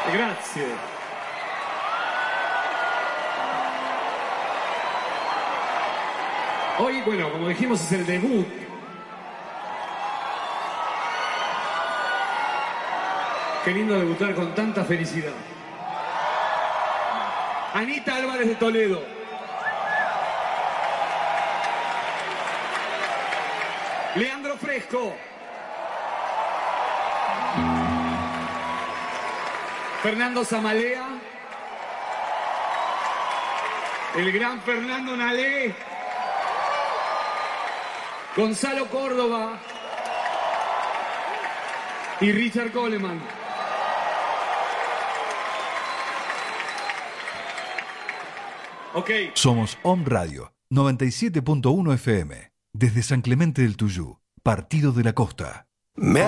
Grazie. Hoy, bueno, como dijimos, es el debut. Qué lindo debutar con tanta felicidad. Anita Álvarez de Toledo. Leandro Fresco. Fernando Zamalea. El gran Fernando Nalé. Gonzalo Córdoba. Y Richard Coleman. Ok. Somos Om Radio 97.1 FM. Desde San Clemente del Tuyú, Partido de la Costa.